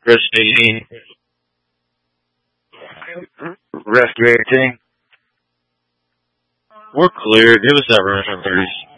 Rest 18. Rest 18. We're clear. Give us that rest on 30s.